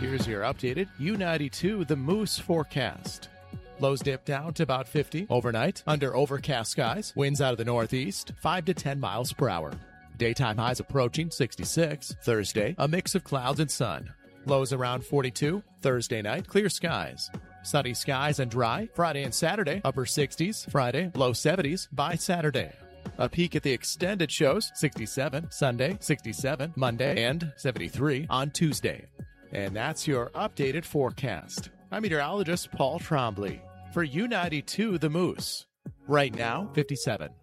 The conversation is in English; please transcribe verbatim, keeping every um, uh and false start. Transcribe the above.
Here's your updated U ninety-two The Moose forecast. Lows dip down to about fifty overnight under overcast skies. Winds out of the northeast, five to ten miles per hour. Daytime highs approaching sixty-six. Thursday, a mix of clouds and sun. Lows around forty-two. Thursday night, clear skies. Sunny skies and dry. Friday and Saturday, upper sixties. Friday, low seventies by Saturday. A peek at the extended shows, sixty-seven Sunday, sixty-seven Monday, and seventy-three on Tuesday. And that's your updated forecast. I'm meteorologist Paul Trombley for U ninety-two The Moose. Right now, fifty-seven.